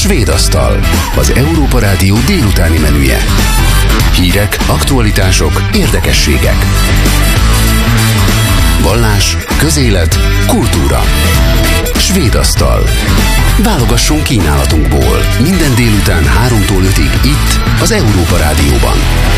Svéd asztal, az Európa Rádió délutáni menüje. Hírek, aktualitások, érdekességek. Vallás, közélet, kultúra. Svéd asztal. Válogassunk kínálatunkból. Minden délután 3-tól 5-ig itt, az Európa Rádióban.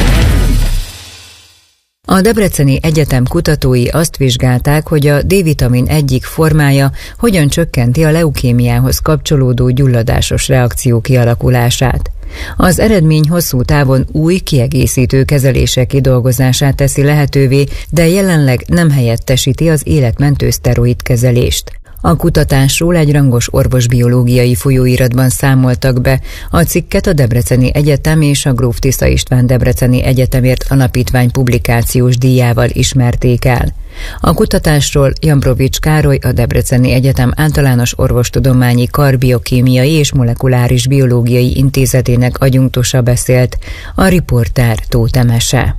A Debreceni Egyetem kutatói azt vizsgálták, hogy a D-vitamin egyik formája hogyan csökkenti a leukémiához kapcsolódó gyulladásos reakció kialakulását. Az eredmény hosszú távon új kiegészítő kezelések kidolgozását teszi lehetővé, de jelenleg nem helyettesíti az életmentő szteroidkezelést. A kutatásról egy rangos orvosbiológiai folyóiratban számoltak be. A cikket a Debreceni Egyetem és a Gróf Tisza István Debreceni Egyetemért Alapítvány publikációs díjával ismerték el. A kutatásról Jambrovics Károly, a Debreceni Egyetem Általános Orvostudományi Karbiokémiai és Molekuláris Biológiai Intézetének adjunktusa beszélt, a riporter Tóth Emese.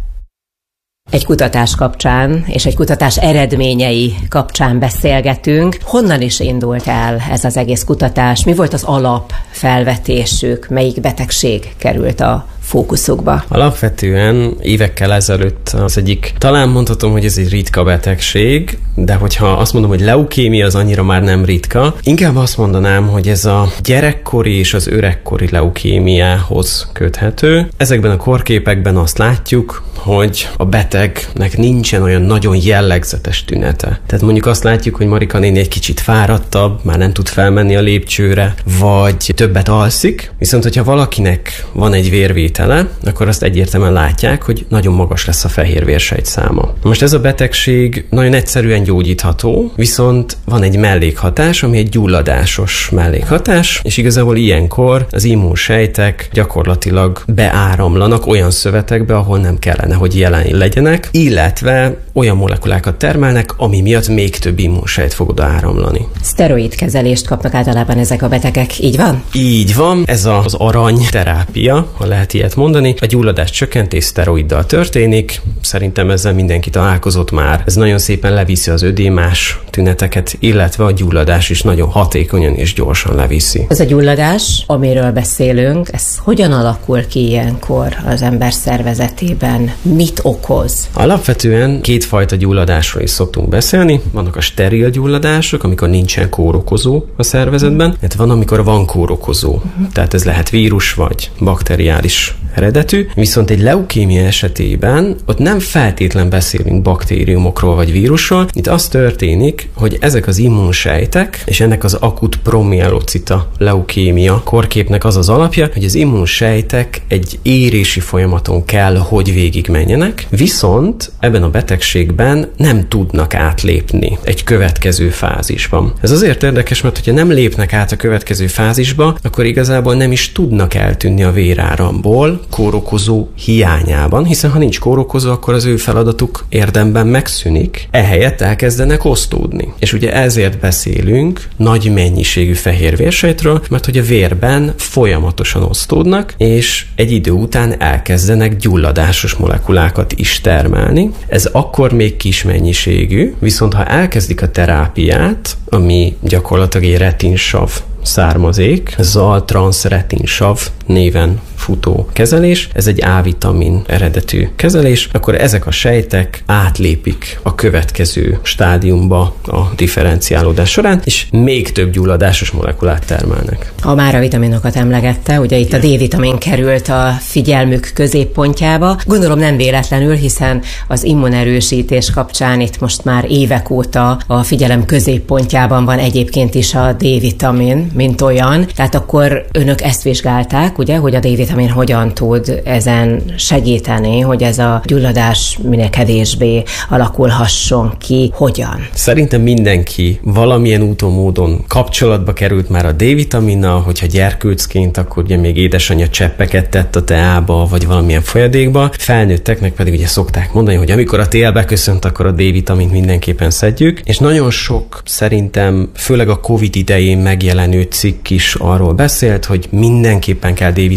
Egy kutatás kapcsán és egy kutatás eredményei kapcsán beszélgetünk. Honnan is indult el ez az egész kutatás? Mi volt az alapfelvetésük? Melyik betegség került a fókuszukba? Alapvetően évekkel ezelőtt az egyik, talán mondhatom, hogy ez egy ritka betegség, de hogyha azt mondom, hogy leukémia, az annyira már nem ritka. Inkább azt mondanám, hogy ez a gyerekkori és az öregkori leukémiához köthető. Ezekben a korképekben azt látjuk, hogy a betegnek nincsen olyan nagyon jellegzetes tünete. Tehát mondjuk azt látjuk, hogy Marika néni egy kicsit fáradtabb, már nem tud felmenni a lépcsőre, vagy többet alszik, viszont hogyha valakinek van egy vérvétele, akkor azt egyértelműen látják, hogy nagyon magas lesz a fehérvérsejtszáma. Most ez a betegség nagyon egyszerűen gyógyítható, viszont van egy mellékhatás, ami egy gyulladásos mellékhatás, és igazából ilyenkor az immunsejtek gyakorlatilag beáramlanak olyan szövetekbe, ahol nem kellene, hogy jelen legyenek, illetve olyan molekulákat termelnek, ami miatt még több immunsejt fog oda áramlani. Szteroidkezelést kapnak általában ezek a betegek, így van? Így van, ez az aranyterápia, ha lehet ilyet mondani. A gyulladás csökkentés szteroiddal történik, szerintem ezzel mindenki találkozott már. Ez nagyon szépen leviszi az ödémás tüneteket, illetve a gyulladás is nagyon hatékonyan és gyorsan leviszi. Ez a gyulladás, amiről beszélünk, ez hogyan alakul ki ilyenkor az ember szervezetében? Mit okoz? Alapvetően kétfajta gyulladásról is szoktunk beszélni. Vannak a steril gyulladások, amikor nincsen kórokozó a szervezetben, mert van, amikor van kórokozó. Tehát ez lehet vírus vagy bakteriális eredetű, viszont egy leukémia esetében ott nem feltétlen beszélünk baktériumokról vagy vírusról. Itt az történik, hogy ezek az immunsejtek, és ennek az akut promielocita leukémia korképnek az az alapja, hogy az immunsejtek egy érési folyamaton kell, hogy végigmenjenek, viszont ebben a betegségben nem tudnak átlépni egy következő fázisban. Ez azért érdekes, mert hogyha nem lépnek át a következő fázisba, akkor igazából nem is tudnak eltűnni a véráramból kórokozó hiányában, hiszen ha nincs kórokozó, akkor az ő feladatuk érdemben megszűnik, ehelyett elkezdenek osztódni. És ugye ezért beszélünk nagy mennyiségű fehérvérsejtről, mert hogy a vérben folyamatosan osztódnak, és egy idő után elkezdenek gyulladásos molekulákat is termelni. Ez akkor még kis mennyiségű, viszont ha elkezdik a terápiát, ami gyakorlatilag egy retinsav származék, Zal-Trans-retinsav néven futó kezelés, ez egy A-vitamin eredetű kezelés, akkor ezek a sejtek átlépik a következő stádiumba a differenciálódás során, és még több gyulladásos molekulát termelnek. Ha már a vitaminokat emlegette, ugye itt a D-vitamin került a figyelmük középpontjába. Gondolom nem véletlenül, hiszen az immunerősítés kapcsán itt most már évek óta a figyelem középpontjában van egyébként is a D-vitamin, mint olyan. Tehát akkor önök ezt vizsgálták, ugye, hogy a D-vitamin hogyan tud ezen segíteni, hogy ez a gyulladás minél kevésbé alakulhasson ki. Hogyan? Szerintem mindenki valamilyen úton, módon kapcsolatba került már a D-vitaminnal, hogyha gyerkőcként, akkor ugye még édesanyja cseppeket tett a teába, vagy valamilyen folyadékba. Felnőtteknek pedig ugye szokták mondani, hogy amikor a tél beköszönt, akkor a D-vitamint mindenképpen szedjük, és nagyon sok szerintem, főleg a Covid idején megjelenő cikk is arról beszélt, hogy mindenképpen kell D-vitamint szedni,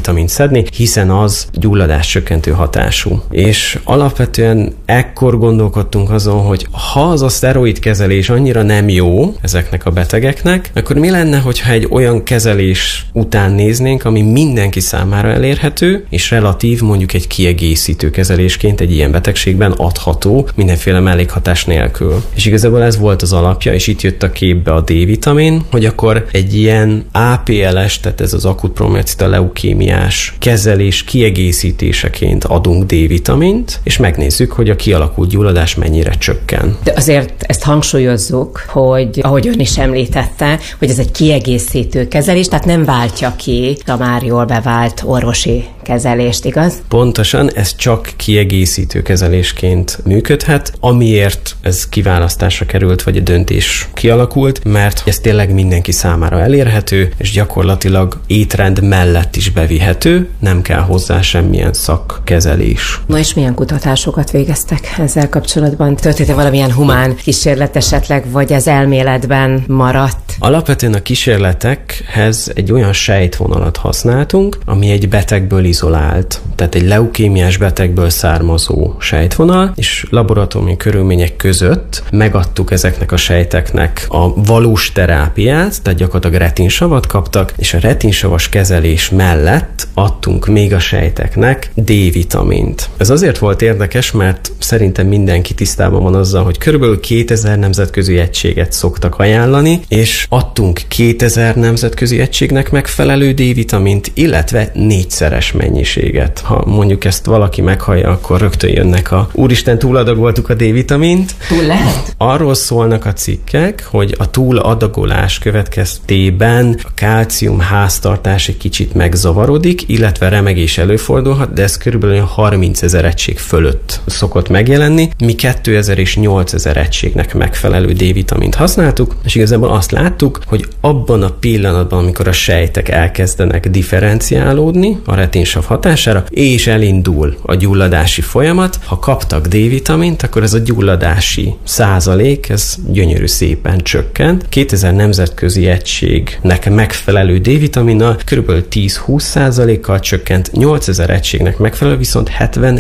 szedni, hiszen az gyulladáscsökkentő hatású. És alapvetően ekkor gondolkodtunk azon, hogy ha az a szteroidkezelés annyira nem jó ezeknek a betegeknek, akkor mi lenne, hogyha egy olyan kezelés után néznénk, ami mindenki számára elérhető, és relatív mondjuk egy kiegészítő kezelésként egy ilyen betegségben adható mindenféle mellékhatás nélkül. És igazából ez volt az alapja, és itt jött a képbe a D-vitamin, hogy akkor egy ilyen APLS, tehát ez az akut promiocyta leukémiás kezelés kiegészítéseként adunk D-vitamint, és megnézzük, hogy a kialakult gyulladás mennyire csökken. De azért ezt hangsúlyozzuk, hogy ahogy ön is említette, hogy ez egy kiegészítő kezelés, tehát nem váltja ki a már jól bevált orvosi kezelést, igaz? Pontosan, ez csak kiegészítő kezelésként működhet, amiért ez kiválasztásra került, vagy a döntés kialakult, mert ez tényleg mindenki számára elérhető, és gyakorlatilag étrend mellett is bevihető, nem kell hozzá semmilyen szakkezelés. Na és milyen kutatásokat végeztek ezzel kapcsolatban? Történt-e valamilyen humán kísérlet esetleg, vagy ez elméletben maradt? Alapvetően a kísérletekhez egy olyan sejtvonalat használtunk, ami egy betegből izolált, tehát egy leukémiás betegből származó sejtvonal, és laboratóriumi körülmények között megadtuk ezeknek a sejteknek a valós terápiát, tehát gyakorlatilag retinsavat kaptak, és a retinsavas kezelés mellett adtunk még a sejteknek D-vitamint. Ez azért volt érdekes, mert szerintem mindenki tisztában van azzal, hogy körülbelül 2000 nemzetközi egységet szoktak ajánlani, és adtunk 2000 nemzetközi egységnek megfelelő D-vitamint, illetve 4-szeres mennyiséget. Ha mondjuk ezt valaki meghallja, akkor rögtön jönnek a úristen, túladagoltuk a D-vitamint. Túl lehet? Arról szólnak a cikkek, hogy a túladagolás következtében a kálcium háztartás egy kicsit megzavarodik, illetve remegés előfordulhat, de ez körülbelül 30 000 egység fölött szokott megjelenni. Mi 2000 és 8000 egységnek megfelelő D-vitamint használtuk, és igazából azt láttuk, hogy abban a pillanatban, amikor a sejtek elkezdenek differenciálódni a retinsav hatására, és elindul a gyulladási folyamat, ha kaptak D-vitamint, akkor ez a gyulladási százalék, ez gyönyörű szépen csökkent. 2000 nemzetközi egységnek megfelelő D-vitaminnal kb. 10-20%-kal csökkent, 8000 egységnek megfelelő viszont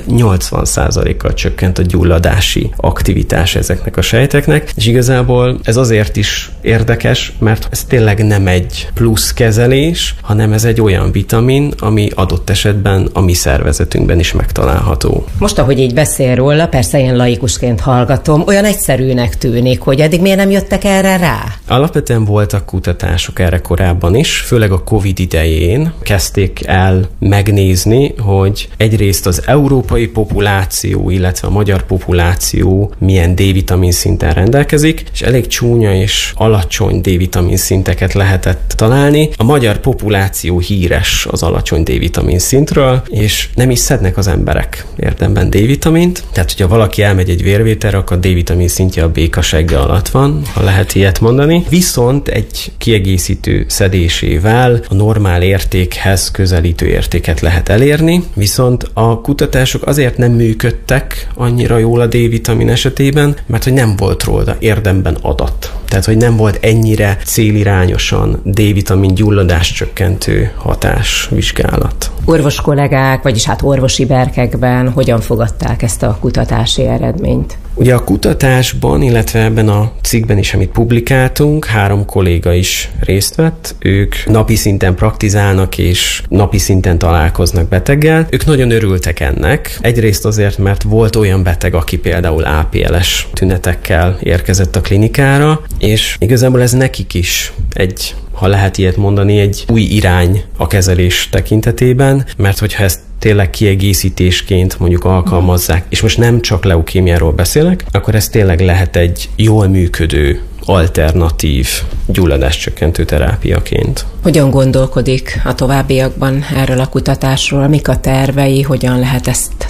70-80%-kal csökkent a gyulladási aktivitás ezeknek a sejteknek, és igazából ez azért is érdekes, mert ez tényleg nem egy plusz kezelés, hanem ez egy olyan vitamin, ami adott esetben a mi szervezetünkben is megtalálható. Most, ahogy így beszél róla, persze én laikusként hallgatom, olyan egyszerűnek tűnik, hogy eddig miért nem jöttek erre rá? Alapvetően voltak kutatások erre korábban is, főleg a Covid idején kezdték el megnézni, hogy egyrészt az európai populáció, illetve a magyar populáció milyen D-vitamin szinten rendelkezik, és elég csúnya és alacsony D-vitamin szinteket lehetett találni. A magyar populáció híres az alacsony D-vitamin szintről, és nem is szednek az emberek érdemben D-vitamint, tehát hogyha valaki elmegy egy vérvételre, akkor a D-vitamin szintje a békasegge alatt van, ha lehet ilyet mondani. Viszont egy kiegészítő szedésével a normál értékhez közelítő értéket lehet elérni, viszont a kutatások azért nem működtek annyira jól a D-vitamin esetében, mert hogy nem volt róla érdemben adat. Tehát, hogy nem volt ennyire célirányosan D-vitamin gyulladás csökkentő hatásvizsgálat. Orvos kollégák, vagyis hát orvosi berkekben hogyan fogadták ezt a kutatási eredményt? Ugye a kutatásban, illetve ebben a cikkben is, amit publikáltunk, 3 kolléga is részt vett. Ők napi szinten praktizálnak és napi szinten találkoznak beteggel. Ők nagyon örültek ennek. Egyrészt azért, mert volt olyan beteg, aki például APLS tünetekkel érkezett a klinikára, és igazából ez nekik is egy, ha lehet ilyet mondani, egy új irány a kezelés tekintetében, mert hogyha ezt tényleg kiegészítésként mondjuk alkalmazzák, és most nem csak leukémiáról beszélek, akkor ez tényleg lehet egy jól működő, alternatív gyulladáscsökkentő terápiaként. Hogyan gondolkodik a továbbiakban erről a kutatásról? Mik a tervei? Hogyan lehet ezt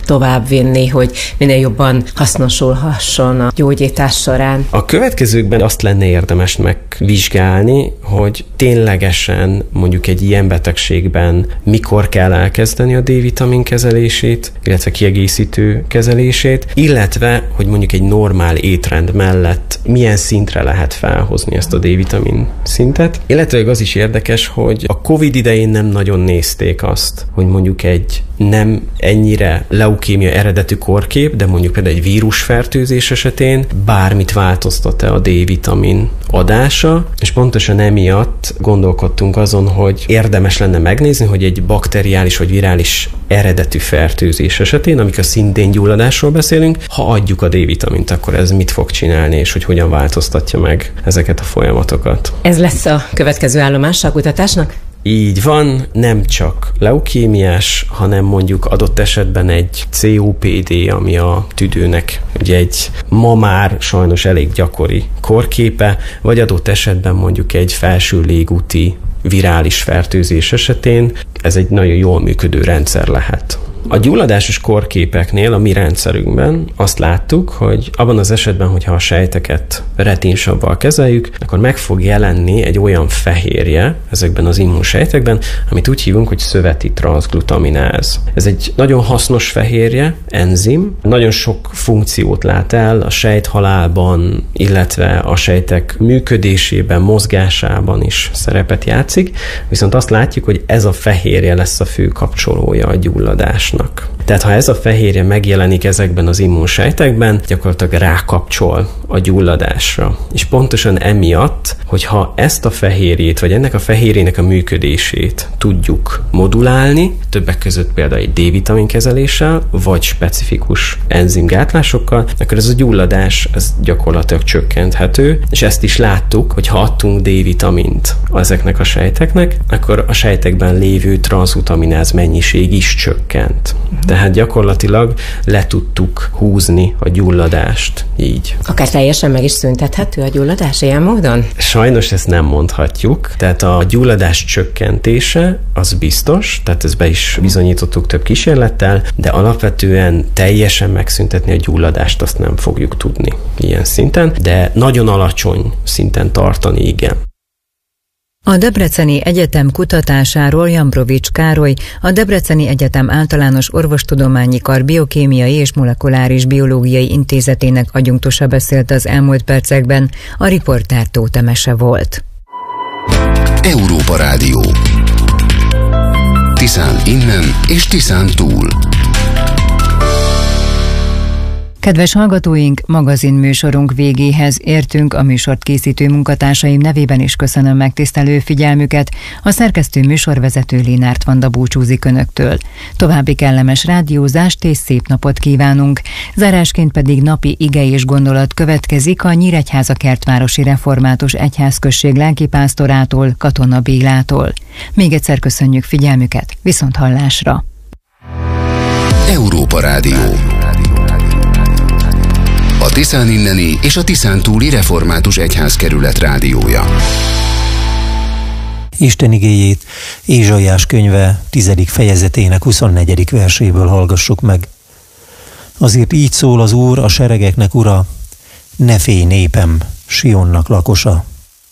továbbvinni, hogy minél jobban hasznosulhasson a gyógyítás során? A következőkben azt lenne érdemes megvizsgálni, hogy ténylegesen mondjuk egy ilyen betegségben mikor kell elkezdeni a D-vitamin kezelését, illetve kiegészítő kezelését, illetve, hogy mondjuk egy normál étrend mellett milyen szintre lehet felhozni ezt a D-vitamin szintet. Illetve az is érdekes, hogy a Covid idején nem nagyon nézték azt, hogy mondjuk egy nem ennyire leukémia eredetű kórkép, de mondjuk például egy vírusfertőzés esetén bármit változtat-e a D-vitamin adása, és pontosan emiatt gondolkodtunk azon, hogy érdemes lenne megnézni, hogy egy bakteriális vagy virális eredetű fertőzés esetén, amikor szintén gyulladásról beszélünk, ha adjuk a D-vitamint, akkor ez mit fog csinálni, és hogy hogyan változtatja meg ezeket a folyamatokat. Ez lesz a következő állomása a kutatásnak? Így van, nem csak leukémiás, hanem mondjuk adott esetben egy COPD, ami a tüdőnek ugye egy ma már sajnos elég gyakori kórképe, vagy adott esetben mondjuk egy felső légúti virális fertőzés esetén ez egy nagyon jól működő rendszer lehet. A gyulladásos kórképeknél a mi rendszerünkben azt láttuk, hogy abban az esetben, hogyha a sejteket retinsabbal kezeljük, akkor meg fog jelenni egy olyan fehérje ezekben az immunsejtekben, amit úgy hívunk, hogy szöveti transzglutamináz. Ez egy nagyon hasznos fehérje, enzim, nagyon sok funkciót lát el a sejthalálban, illetve a sejtek működésében, mozgásában is szerepet játszik, viszont azt látjuk, hogy ez a fehérje lesz a fő kapcsolója a gyulladásnak. Tehát ha ez a fehérje megjelenik ezekben az immunsejtekben, gyakorlatilag rákapcsol a gyulladásra. És pontosan emiatt, hogyha ezt a fehérjét, vagy ennek a fehérjének a működését tudjuk modulálni, többek között például egy D-vitamin kezeléssel, vagy specifikus enzimgátlásokkal, akkor ez a gyulladás ez gyakorlatilag csökkenthető, és ezt is láttuk, hogy ha adtunk D-vitamint ezeknek a sejteknek, akkor a sejtekben lévő transzglutamináz mennyiség is csökkent. Tehát gyakorlatilag le tudtuk húzni a gyulladást így. Akár teljesen meg is szüntethető a gyulladás ilyen módon? Sajnos ezt nem mondhatjuk. Tehát a gyulladás csökkentése az biztos, tehát ezt be is bizonyítottuk több kísérlettel, de alapvetően teljesen megszüntetni a gyulladást azt nem fogjuk tudni ilyen szinten, de nagyon alacsony szinten tartani igen. A Debreceni Egyetem kutatásáról Jambrovics Károly, a Debreceni Egyetem Általános Orvostudományi Kar Biokémiai és Molekuláris Biológiai Intézetének adjunktusa beszélt az elmúlt percekben, a riporter Tóth Emese volt. Európa Rádió. Tiszán innen és Tiszán túl. Kedves hallgatóink, magazinműsorunk végéhez értünk, a műsort készítő munkatársaim nevében is köszönöm megtisztelő figyelmüket. A szerkesztő műsorvezető Lénárt Vanda búcsúzik önöktől. További kellemes rádiózást és szép napot kívánunk. Zárásként pedig napi ige és gondolat következik a Nyíregyháza Kertvárosi Református Egyházközség lelkipásztorától, Katona Bélától. Még egyszer köszönjük figyelmüket, viszonthallásra! Európa Rádió. A Tiszán inneni és a Tiszán túli Református Egyházkerület rádiója. Isten igéjét Ézsaiás könyve 10. fejezetének 24. verséből hallgassuk meg. Azért így szól az Úr, a seregeknek ura, ne félj népem, Sionnak lakosa.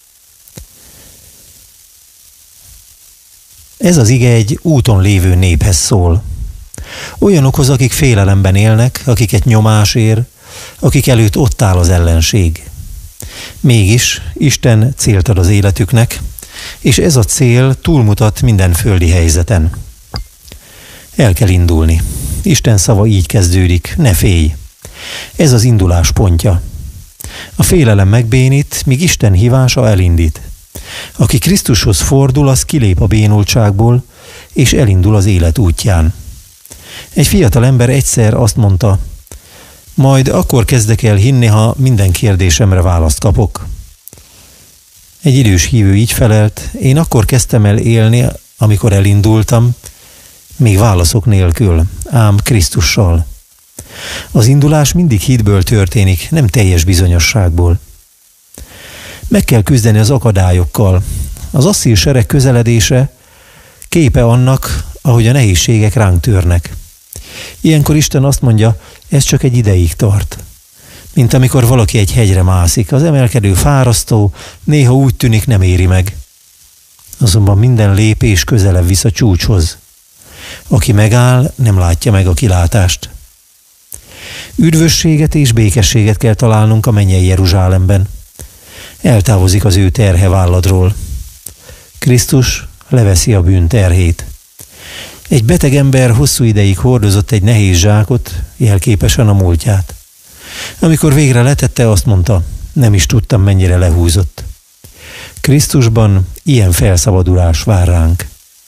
Ez az ige egy úton lévő néphez szól. Olyanokhoz, akik félelemben élnek, akiket nyomás ér, akik előtt ott áll az ellenség. Mégis Isten célt ad az életüknek, és ez a cél túlmutat minden földi helyzeten. El kell indulni. Isten szava így kezdődik, ne félj. Ez az indulás pontja. A félelem megbénít, míg Isten hívása elindít. Aki Krisztushoz fordul, az kilép a bénultságból, és elindul az élet útján. Egy fiatal ember egyszer azt mondta, majd akkor kezdek el hinni, ha minden kérdésemre választ kapok. Egy idős hívő így felelt, én akkor kezdtem el élni, amikor elindultam, még válaszok nélkül, ám Krisztussal. Az indulás mindig hitből történik, nem teljes bizonyosságból. Meg kell küzdeni az akadályokkal. Az asszír sereg közeledése képe annak, ahogy a nehézségek ránk törnek. Ilyenkor Isten azt mondja, ez csak egy ideig tart. Mint amikor valaki egy hegyre mászik, az emelkedő fárasztó, néha úgy tűnik nem éri meg. Azonban minden lépés közelebb visz a csúcshoz. Aki megáll, nem látja meg a kilátást. Üdvösséget és békességet kell találnunk a mennyei Jeruzsálemben. Eltávozik az ő terhe válladról. Krisztus leveszi a bűn terhét. Egy beteg ember hosszú ideig hordozott egy nehéz zsákot, jelképesen a múltját. Amikor végre letette, azt mondta, nem is tudtam, mennyire lehúzott. Krisztusban ilyen felszabadulás vár ránk.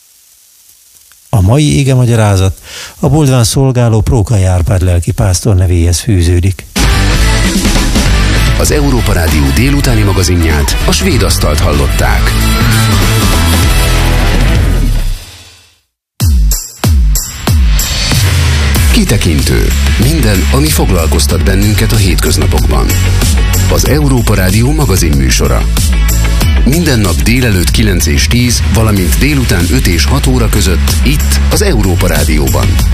A mai igemagyarázat a Boldván szolgáló Prókai Árpád lelkipásztor nevéhez fűződik. Az Európa Rádió délutáni magazinját, a Svéd asztalt hallották. Kitekintő. Minden, ami foglalkoztat bennünket a hétköznapokban. Az Európa Rádió magazin műsora. Minden nap délelőtt 9 és 10, valamint délután 5 és 6 óra között itt az Európa Rádióban.